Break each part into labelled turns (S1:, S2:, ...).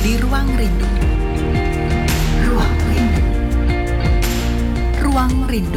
S1: di Ruang Rindu. Ruang Rindu. Ruang Rindu.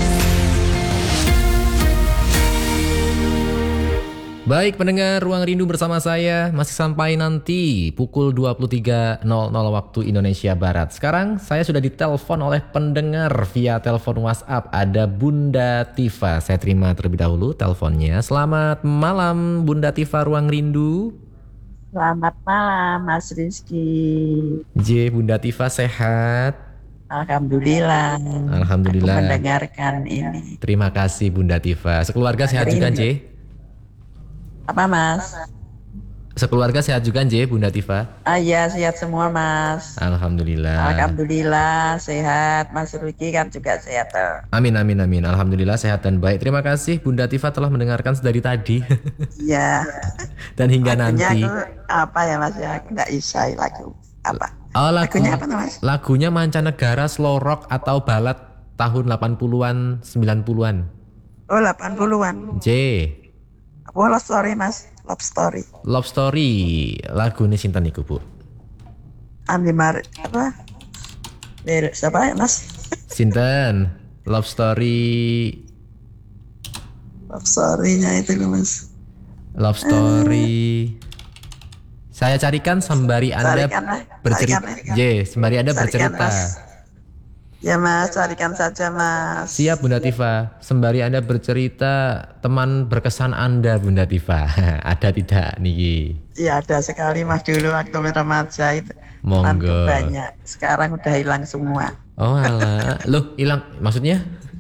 S2: Baik pendengar Ruang Rindu bersama saya masih sampai nanti pukul 23.00 waktu Indonesia Barat. Sekarang saya sudah ditelepon oleh pendengar via telepon WhatsApp. Ada Bunda Tifa. Saya terima terlebih dahulu teleponnya. Selamat malam Bunda Tifa Ruang Rindu.
S3: Selamat malam Mas Rizky.
S2: Bunda Tifa sehat?
S3: Alhamdulillah.
S2: Alhamdulillah.
S3: Aku mendengarkan ini.
S2: Terima kasih Bunda Tifa. Sekeluarga sehat juga
S3: Apa Mas?
S2: Sekeluarga sehat juga Bunda Tifa?
S3: Iya sehat semua Mas.
S2: Alhamdulillah.
S3: Alhamdulillah sehat. Mas Rizky kan juga sehat.
S2: Amin. Alhamdulillah sehat dan baik. Terima kasih Bunda Tifa telah mendengarkan dari tadi.
S3: Iya.
S2: Dan hingga nanti.
S3: Aku apa ya Mas ya? Aku nggak isai lagu apa?
S2: Oh,
S3: lagunya apa Mas?
S2: Lagunya mancanegara, slow rock atau balad tahun 80-an, 90-an.
S3: Oh 80-an. Oh Love Story Mas. Love Story.
S2: Love Story. Lagu ini sinten niku Bu?
S3: Andi Mar apa? Siapa ya Mas?
S2: Sinten? Love Story.
S3: Love Story-nya itu loh Mas.
S2: Love Story. Saya carikan sembari Anda bercerita. Sembari Anda bercerita.
S3: Ya Mas, carikan saja Mas.
S2: Siap Bunda Tifa. Sembari Anda bercerita, teman berkesan Anda Bunda Tifa. Ada tidak niki?
S3: Iya ada sekali Mas, dulu waktu remaja itu.
S2: Monggo.
S3: Banyak. Sekarang udah hilang semua.
S2: Oh alah. Loh hilang maksudnya?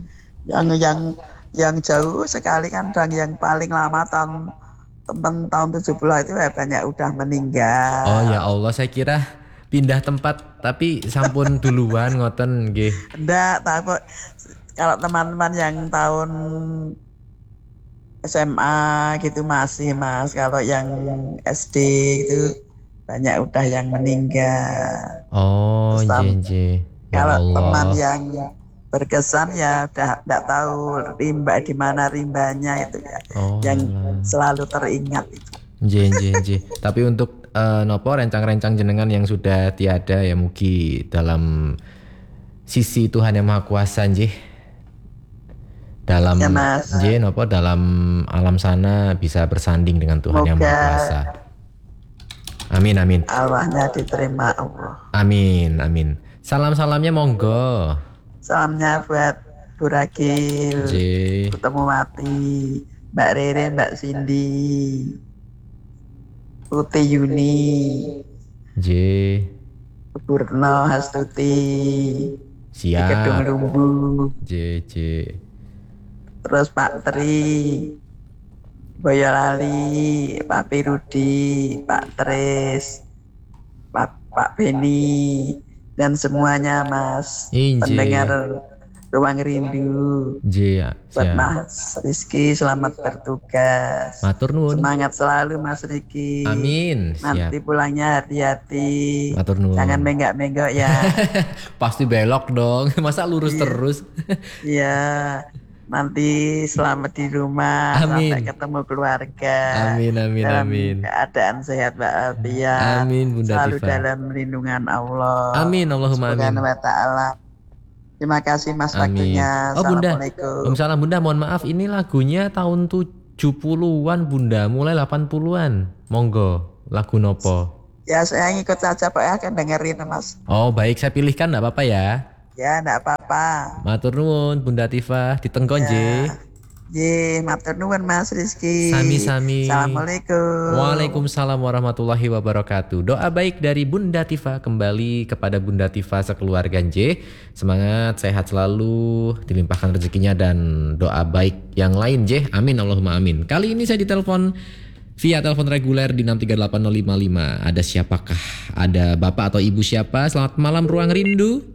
S3: Yang jauh sekali kan, dan yang paling lama tahun 70 itu ya banyak udah meninggal.
S2: Oh ya Allah, saya kira pindah tempat tapi sampun duluan ngoten nggih.
S3: Enggak, tapi kalau teman-teman yang tahun SMA gitu masih Mas. Kalau yang SD itu banyak udah yang meninggal.
S2: Oh, nggih. Ya
S3: kalau
S2: Allah.
S3: Teman yang berkesan ya udah enggak tahu di mana rimbanya itu ya.
S2: Oh,
S3: yang selalu teringat itu.
S2: Nggih. Tapi untuk nopo rencang-rencang jenengan yang sudah tiada ya mugi dalam sisi Tuhan yang Maha Kuasa nggih. Dalam nggih nopo dalam alam sana bisa bersanding dengan Tuhan yang Maha Kuasa. Amin.
S3: Allahnya diterima Allah.
S2: Amin. Salam-salamnya monggo.
S3: Salamnya buat Bu Ragil, Ketemu Mati, Mbak Rere, Mbak Cindy, Putih Yuni, Purno Hastuti,
S2: siap.
S3: Kedung Lumbu, terus Pak Tri, Boyolali, Pak Pirudi, Pak Tris, Pak Beni, dan semuanya Mas pendengar Ruang Rindu. Buat Mas Rizky selamat bertugas.
S2: Matur nuwun.
S3: Semangat selalu Mas Rizky.
S2: Amin.
S3: Nanti pulangnya hati-hati.
S2: Matur nuwun.
S3: Jangan menggak-menggok ya.
S2: Pasti belok dong. Masa lurus terus?
S3: Iya. Nanti selamat di rumah.
S2: Amin.
S3: Sampai ketemu keluarga.
S2: Amin.
S3: Dalam keadaan sehat walafiat.
S2: Amin Bunda
S3: Selalu
S2: Tifa.
S3: dalam lindungan Allah.
S2: Amin Allahumma amin.
S3: Subhanahu wa ta'ala. Terima kasih Mas waktunya.
S2: Bunda.
S3: Assalamualaikum.
S2: Salam Bunda, mohon maaf ini lagunya tahun 70-an Bunda, mulai 80-an. Monggo, lagu nopo?
S3: Ya saya ngikut saja Pak ya, akan dengerin Mas.
S2: Oh baik, saya pilihkan enggak apa-apa ya?
S3: Ya enggak apa-apa.
S2: Matur nuwun Bunda Tifa, ditengkon
S3: matur nuwun Mas Rizky.
S2: Sami-sami.
S3: Assalamualaikum.
S2: Waalaikumsalam warahmatullahi wabarakatuh. Doa baik dari Bunda Tifa kembali kepada Bunda Tifa sekeluarga Semangat, sehat selalu, dilimpahkan rezekinya dan doa baik yang lain Amin Allahumma amin. Kali ini saya ditelepon via telepon reguler di 6380555. Ada siapakah? Ada Bapak atau Ibu siapa? Selamat malam Ruang Rindu.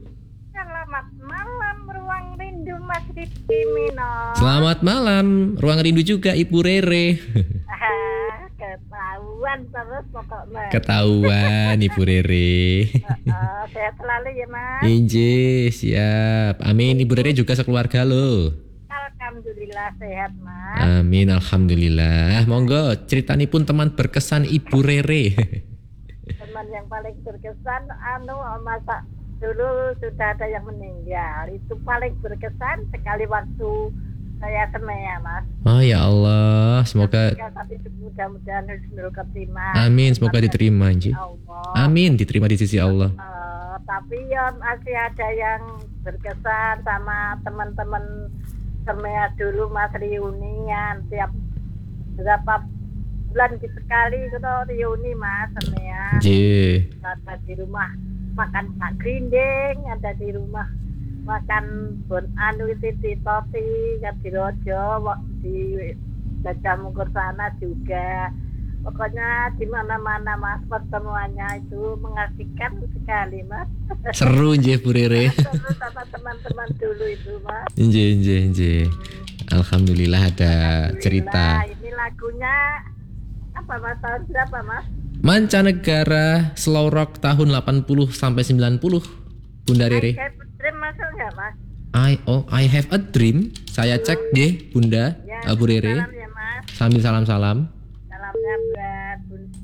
S4: Mas Rizky Mino.
S2: Selamat malam, Ruang Rindu juga Ibu Rere.
S4: Ketahuan terus pokoknya.
S2: Ketahuan Ibu Rere.
S4: Sehat selalu ya Mas.
S2: Inje, siap. Amin, Ibu Rere juga sekeluarga loh.
S4: Alhamdulillah sehat Mas.
S2: Amin, alhamdulillah. Monggo, ceritanipun teman berkesan Ibu Rere.
S4: teman yang paling berkesan masa dulu sudah ada yang meninggal. Itu paling berkesan sekali waktu saya semea, Mas.
S2: Oh ya Allah, semoga
S4: Tapi mudah-mudahan husnul khotimah.
S2: amin, semoga diterima Nji.
S4: Allah.
S2: Amin, diterima di sisi Allah.
S4: Tapi ya masih ada yang berkesan sama teman-teman semea dulu, Mas, reunian tiap berapa bulan sekali kita reuni, Mas, semea.
S2: Nji.
S4: Ada di rumah makan Pak Grinding, ada di rumah makan bon anu titi toti di Rojo, di Gajah Mungkur sana juga. Pokoknya di mana-mana, Mas, pertemuannya itu mengasihkan sekali, Mas.
S2: Seru Nji Bu Rere.
S4: Terus sama teman-teman dulu itu, Mas.
S2: Nji. Alhamdulillah ada cerita.
S4: Alhamdulillah, ini lagunya apa, Mas? Tahun berapa, Mas?
S2: Mancanegara slow rock tahun 80 sampai 90. Bunda Rere.
S4: Kayak Dream masuk nggak, Mas?
S2: I have a dream. Saya cek deh Bunda
S4: Ya,
S2: Bu Rere.
S4: salam ya, Mas.
S2: Sambil salam-salam.
S4: Salamnya buat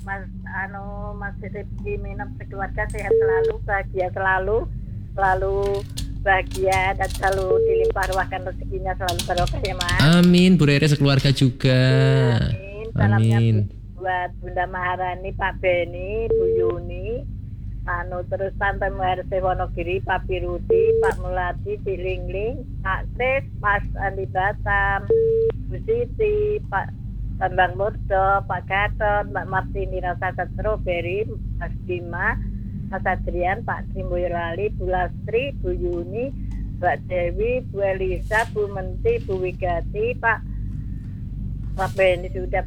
S4: Mas Rifki Minop sekeluarga, sehat selalu, bahagia selalu bahagia dan selalu dilimpah ruahkan rezekinya, selalu barokah ya, Mas.
S2: Amin, Bu Rere sekeluarga juga.
S4: Amin. Salamnya
S2: Amin.
S4: buat Bunda Maharani, Pak Beni, Bu Yuni, terus Tante Muharse Wonogiri, Pak Pirudi, Pak Mulati, Cik Lingling, Pak Kris, Mas Andi Batam, Bu Siti, Pak Bambang Murdo, Pak Gatot, Mbak Martini Rasa Strawberry, Mas Bima, Mas Adrian, Pak Trimboyolali, Bu Lastri, Bu Yuni, Mbak Dewi, Bu Elisa, Bu Menti, Bu Wigati, Pak Beni sudah,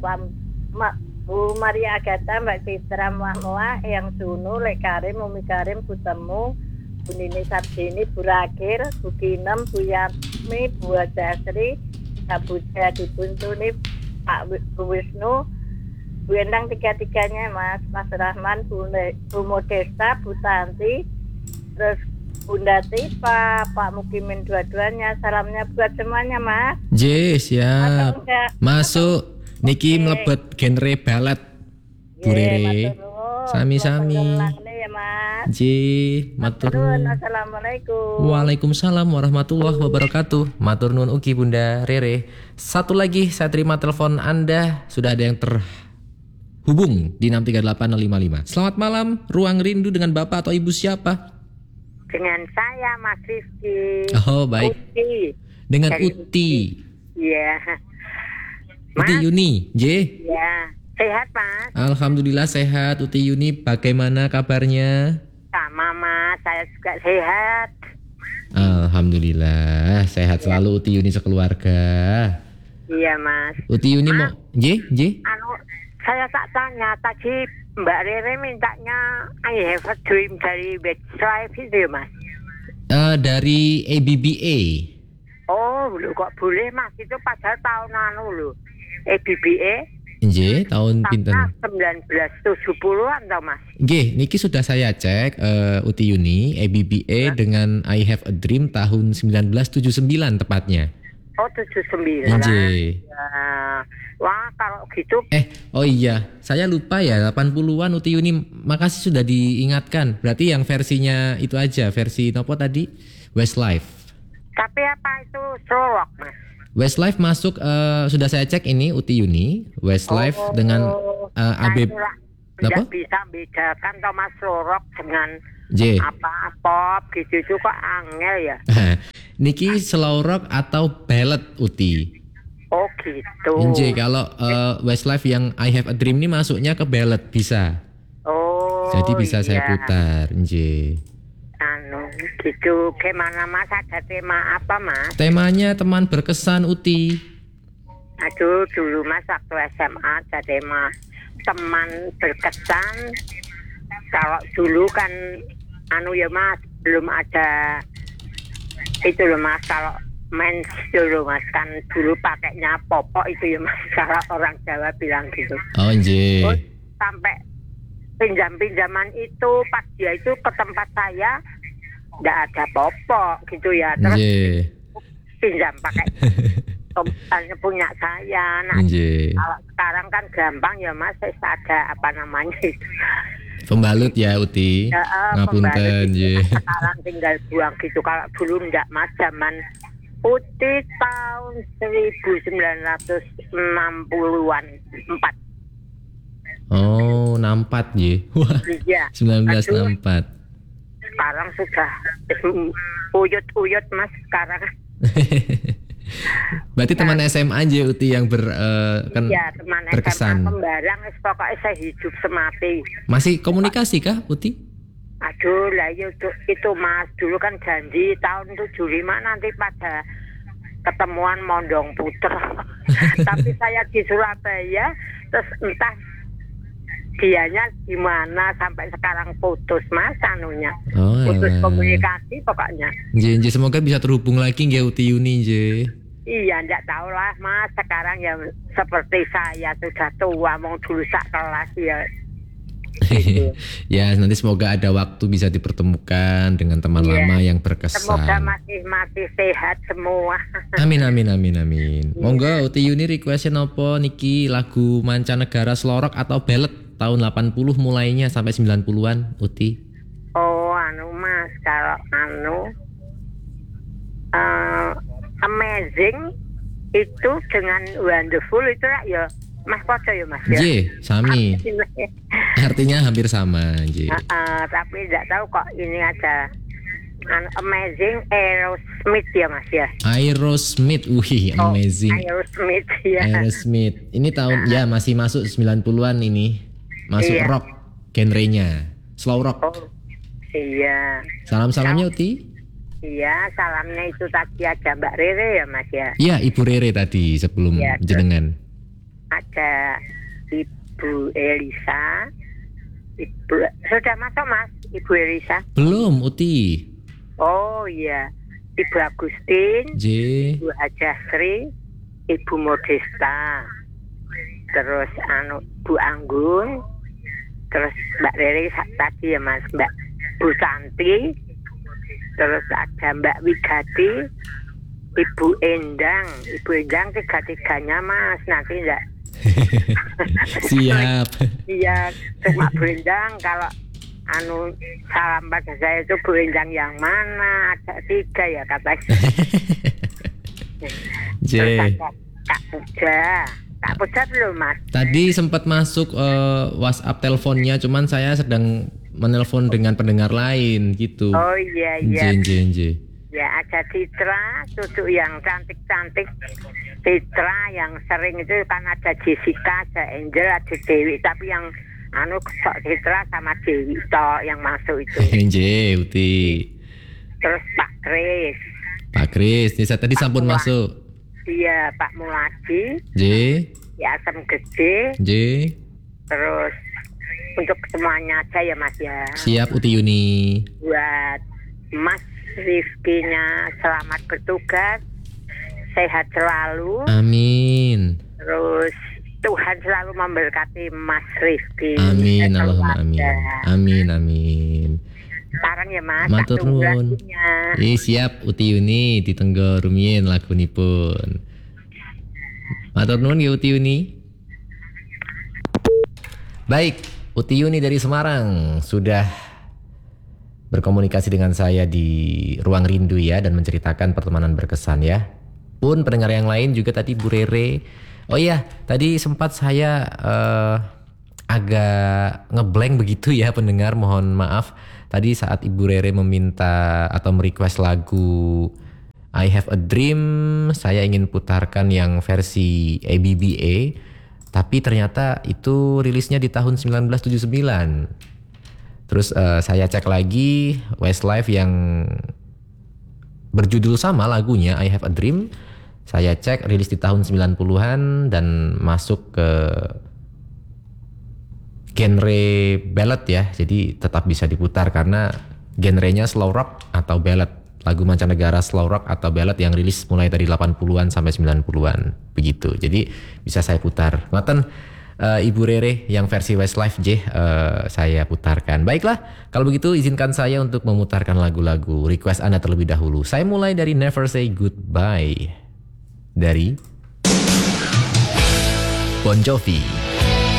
S4: Bu Maria Agatha, Mbak Citra Muah, Eyang Sunu, Lek Karim, Umi Karim, Bu Temu, Bu Nini Sabdini, Bu Rakir, Bu Kinem, Bu Yatmi, Bu Jasri, Pak Buja Dibuntuni, Pak Bu Wisnu, Bu Endang, tiga-tiganya, Mas Rahman, Bu Modesta, Bu Tanti, terus Bunda Tipa, Pak Mukimin dua-duanya. Salamnya buat semuanya, Mas.
S2: Siap.
S4: Masuk enggak?
S2: Masuk. Niki mlebet genre balet Bu Rere. Sami-sami.
S4: Ya, Mas.
S2: Matur
S4: Nuwun.
S2: nuwun.
S4: Assalamualaikum.
S2: Waalaikumsalam warahmatullahi wabarakatuh. Matur nuwun ugi Bunda Rere. Satu lagi saya terima telepon Anda. Sudah ada yang terhubung di 638 Selamat malam. Ruang rindu dengan Bapak atau Ibu siapa?
S4: Dengan saya, Mas Rizky.
S2: Oh baik.
S4: Uti.
S2: Dengan
S4: Dari
S2: Uti.
S4: Iya.
S2: Uti
S4: Mas?
S2: Yuni.
S4: Iya. Sehat, Mas?
S2: Alhamdulillah sehat. Uti Yuni bagaimana kabarnya?
S4: Sama, Mas. Saya juga sehat.
S2: Alhamdulillah sehat selalu Uti Yuni sekeluarga.
S4: Iya, Mas.
S2: Uti Yuni mau
S4: Saya tak tanya tadi Mbak Rere mintanya I have a dream dari Westlife itu ya, Mas?
S2: Dari ABBA.
S4: Oh, lho, kok boleh, Mas? Itu padahal tahun anu lho. ABBA
S2: Tahun pinten?
S4: 1970-an tau, Mas?
S2: Niki sudah saya cek Uti Yuni ABBA dengan I Have a Dream tahun 1979 tepatnya.
S4: Oh, 79.
S2: Nggih.
S4: Ya. Wah, kalau gitu
S2: Oh iya, saya lupa ya 80-an Uti Yuni. Makasih sudah diingatkan. Berarti yang versinya itu aja, versi nopo tadi? Westlife.
S4: tapi apa itu slow rock, Mas?
S2: Westlife masuk sudah saya cek ini Uti Yuni Westlife dengan AB
S4: tidak bisa bedakan toh, Mas, slow rock dengan
S2: J.
S4: apa pop gitu itu kok angel ya.
S2: Niki slow rock atau ballad Uti.
S4: Oh gitu.
S2: J kalau Westlife yang I Have a Dream ini masuknya ke ballad bisa.
S4: Oh.
S2: Jadi bisa saya
S4: iya.
S2: putar J.
S4: Anu gitu. Gimana, Mas? Ada tema apa, Mas?
S2: Temanya teman berkesan Uti.
S4: Aduh, dulu Mas waktu SMA ada tema teman berkesan. Kalau dulu kan anu ya, Mas, belum ada itu loh, Mas. Kalau mens dulu, Mas, kan dulu pakainya popok itu ya, Mas. Kalau orang Jawa bilang gitu.
S2: Oh J.
S4: Terus sampai pinjam-pinjaman itu pas dia itu ke tempat saya nggak ada popok gitu ya. Terus
S2: J.
S4: pinjam pakai komputernya punya saya. Nah,
S2: J.
S4: kalau sekarang kan gampang ya, Mas, ada apa namanya itu.
S2: Pembalut ya Uti. Ngapunten je.
S4: Sekarang tinggal buang gitu. Kalau dulu enggak mas, zaman Uti tahun 1960-an 4.
S2: Oh, 64 je. Wah.
S4: Iya.
S2: 1964.
S4: Sekarang sudah uyut-uyut mas sekarang.
S2: Berarti teman SMA aja Uti yang
S4: Iya, teman
S2: berkesan.
S4: SMA Pembarang, pokoknya saya hidup semati.
S2: Masih komunikasi kah Uti?
S4: Aduh lah itu mas, dulu kan janji tahun 75 nanti pada ketemuan Mondong Puter. Tapi saya di Surabaya, terus entah dianya gimana sampai sekarang putus mas anunya. Putus komunikasi pokoknya.
S2: Je, semoga bisa terhubung lagi nggak Uti Yuni je.
S4: Iya, enggak tahu lah mas. Sekarang ya seperti saya sudah tua, mau dulu sak kelas ya. Gitu.
S2: Ya, nanti semoga ada waktu bisa dipertemukan dengan teman lama yang berkesan.
S4: Semoga masih sehat semua.
S2: Amin. Monggo Uti Yuni requestin apa niki lagu mancanegara slow rock atau ballad tahun 80 mulainya sampai 90-an Uti.
S4: Oh, mas, kalau Amazing itu dengan Wonderful itu lah ya mas podo ya mas ya.
S2: J, sami. Artinya hampir sama J.
S4: Tapi tidak tahu kok ini ada Amazing Aerosmith ya mas ya.
S2: Aerosmith, amazing.
S4: Aerosmith ya.
S2: Aerosmith. Ini tahun ya masih masuk 90-an ini. Masuk rock genrenya. Slow rock.
S4: Oh, iya.
S2: Salam-salamnya Uti.
S4: Iya, salamnya itu tadi ada Mbak Rere ya mas ya.
S2: Iya, Ibu Rere tadi sebelum jenengan.
S4: Ada Ibu Elisa. Sudah masuk mas, Ibu Elisa?
S2: Belum Uti.
S4: Oh iya, Ibu Agustin,
S2: J.
S4: Ibu Hajasri, Ibu Modesta, terus Bu Anggun, terus Mbak Rere tadi ya mas, Mbak Bu Santi, terus ada Mbak Wigati, Ibu Endang tiga-tiganya mas, nanti enggak.
S2: Siap.
S4: Iya, cuma Bu Endang kalau salam pada saya itu Bu Endang yang mana, ada 3 ya katanya.
S2: J.
S4: Terus ada Kak Puja belum mas?
S2: Tadi sempat masuk WhatsApp teleponnya, cuman saya sedang menelpon dengan pendengar lain gitu.
S4: Oh iya.
S2: J.
S4: Ya ada Citra, cucu yang cantik-cantik. Citra yang sering itu kan ada Jessica, ada Angel, ada Dewi. Tapi yang Citra sama Dewi yang masuk itu.
S2: J, Uti.
S4: Terus Pak
S2: Kris, ini tadi sampun masuk.
S4: Iya, Pak Muladi.
S2: J.
S4: Ya, Asam Gede.
S2: J.
S4: Terus untuk semuanya aja ya mas ya.
S2: Siap Uti Yuni.
S4: Buat Mas Rifkinya selamat bertugas, sehat selalu.
S2: Amin.
S4: Terus Tuhan selalu memberkati Mas Rifki.
S2: Amin, Allahumma amin. Amin.
S4: Sekarang ya mas,
S2: matur nuwun. Siap Uti Yuni ditenggo rumiyin lagunipun. Matur nuwun ya Uti Yuni. Baik, Uti Yuni dari Semarang sudah berkomunikasi dengan saya di Ruang Rindu ya, dan menceritakan pertemanan berkesan ya. Pun pendengar yang lain juga tadi Bu Rere. Oh iya, tadi sempat saya agak ngeblank begitu ya pendengar, mohon maaf. Tadi saat Ibu Rere meminta atau merequest lagu I Have a Dream, saya ingin putarkan yang versi ABBA, tapi ternyata itu rilisnya di tahun 1979. Terus saya cek lagi Westlife yang berjudul sama lagunya I Have a Dream, saya cek rilis di tahun 90-an dan masuk ke genre ballad ya. Jadi tetap bisa diputar karena genrenya slow rock atau ballad. Lagu mancanegara slow rock atau ballad yang rilis mulai dari 80-an sampai 90-an. Begitu. Jadi bisa saya putar. Ngoten Ibu Rere yang versi Westlife saya putarkan. Baiklah, kalau begitu izinkan saya untuk memutarkan lagu-lagu request Anda terlebih dahulu. Saya mulai dari Never Say Goodbye dari Bon Jovi.